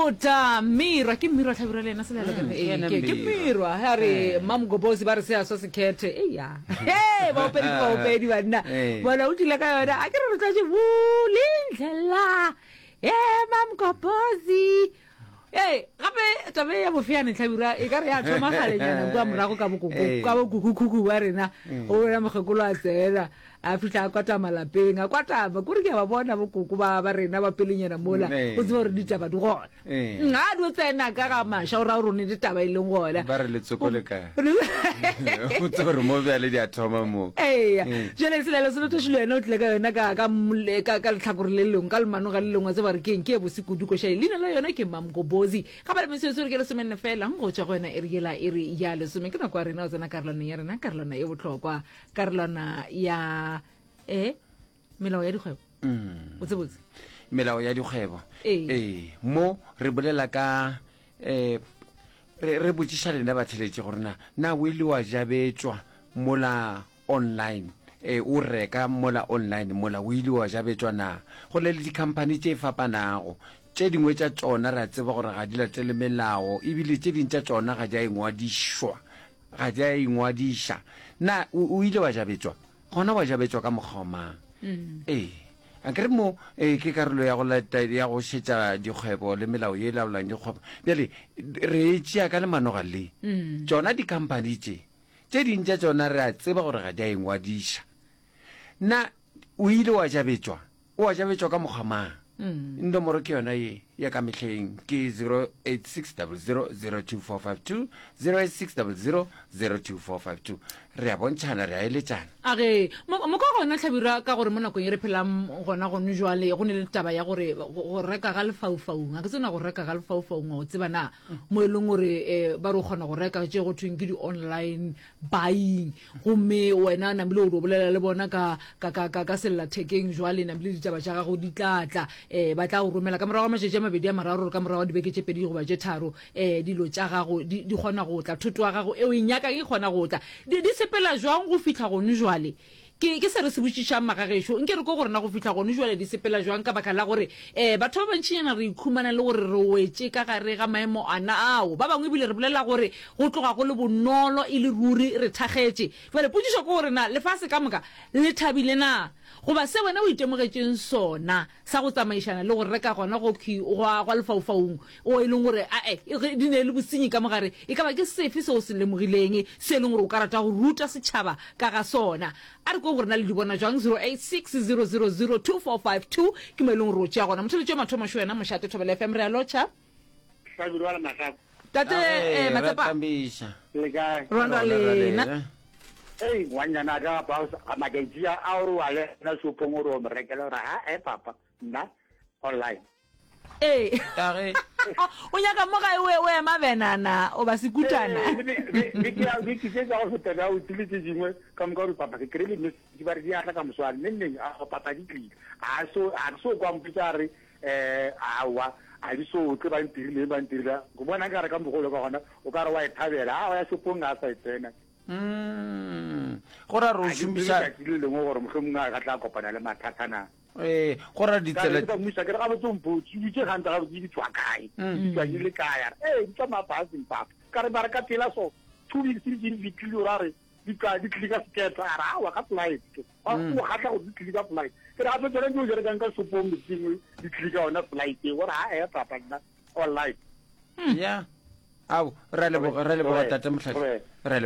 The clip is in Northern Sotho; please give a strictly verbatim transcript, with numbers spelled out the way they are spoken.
lota mirwa ke mirwa tlhabira le ena se le ke ke mirwa ha re mamgobozi ba re se a so se khethe eya hey ba opedi ba opedi bana bona o dile ka yona a ke re tla bu lindlela eh mamgobozi eh gape tabe ya bofiane tlhabira e ka re ya thoma galenyana bua morago ka bokoko ka bokukuku wa rena o re mogekolo a tsela a fitla kwata malapeng a kwata ba kuri ke ba bona bokoko ba ba rena ba pelenyana mola o tse re ditaba di gona nga do tsena ka ga masha o ra o ne ditaba ile ngona ba re le tsokole ka o tsore mo ba le dia thoma mo eh jele se le se tshilo ena o tle ka yona ka ka ka tlhakore le leng ka le mano ga le lengwa tse ba re ke ke bosikudu ko shaile lena la yona ke mamgobozi ga ba le mse se re ke le semene fela ngo tswa go yona e re yela e re ya le semene ke na kwa rena o tsena karolana ya rena karolana e botlhokwa karolana ya eh melao ya dikgwebo mm o tsebotse melao ya dikgwebo eh mo re bolela ka eh re botsisha lena ba theletse gore na na o ile wa jabetswa mola online eh o reka mola online mola o ile wa jabetswa na go le di company tse fapanago tse dingwe tsa tsona ra tseba gore ga di latele melao e bile tse dintša tsona ga di a ingwadishwa ga di a ingwadisha na o ile wa jabetswa gona wa jabetswa ka mogoma eh a kere mo eh ke karolo ya go lata ya go shetsa dikgwebo le melao ye laolang dikgwebo bjale re tšea ka le manoga le tsona di company tse tse dintša tsona re a tseba gore ga di a ingwadisha na o ile wa jabetswa o wa jabetswa ka mogoma nomoro ke yona ye ya ka mehleng ke zero eight six zero zero zero two four five two zero eight six zero zero zero two four five two re a bontšhana re a eletsana age mo ka gona tlhabira ka gore mo nakong e re phelang gona go njwale go ne le taba ya gore go reka ga lefaufaung ga ke tsena go reka ga lefaufaung o tseba na mo e leng gore ba re gona go reka tse go thweng ke di online buying gomme wena na mbile o bolela le bona ka ka ka ka sella thekeng jwale na mbile ditaba tša gago di tlatla eh ba tla go romela ka morago matšatši a mabedi a mararo ka morago dibeke tše pedi go ba tše tharo eh dilo tša gago di kgona go tla thuto ya gago e o inyaka e kgona go tla di sepela jwang go fitla go njwale ke ke se re se botšiša magagesho nke re go gore na go fitla gone jwale di sepela jwang ka baka la gore eh batho ba bantšinyana re ikhumana le gore re wetse ka gare ga maemo ana ao ba bangwe bile re bolela gore go tloga go le bonolo e le ruri re thagetse jwale potšišo ke gore na lefase ka moka le thabile na goba se wena o itemogetseng sona sa go tsamaišana le gore reka gona go gwa lefaufaung o e leng gore ae di ne le bosenyi ka mogare e ka ba ke sefe se o se lemogileng se e leng gore o ka rata go ruta setšhaba ka ga sona a re ko gore na le di bona jwang zero eight six zero zero zero two four five two ke mo e leng gore o tšea gona motholetšo mathomašo wena mošate thobela F M re a lotšha tate matsepa ronda lena eh wanyana ga ba ma ke dia a ro ale na su pongo ro me rekela ra eh papa na online eh tare o nyaka mo ga we we mabenana o ba sikutana di ki a di ki se ga go tela o tilite dingwe ka mo ga papa ke krele me di ba di ata ka moswane neng a papa di kli a so a so kwa mpitare eh awa a di so ke ba ntirile ba ntirila go bona ka re ka mogolo ka gona o ka re wa e thabela a ya so ponga sa tsena mm gora ro shumisa ke le ngo gore mohlomongwa ga tla kopana le mathatana eh gora ditsela ka musa ke ga botso mpotsi di tse ganta ga di tswa kae di tswa di le kae eh di tsa mapasi papa ka re baraka tela so two weeks di di vitlo ra re di ka di klika sketa ra wa ka flight o go gata go di klika flight ke ra tlo tsere go jere ka nka supong di tsingwe di klika ona flight e gora a e papa nna online ya au ra le bo ra le bo tata motlhatsi ra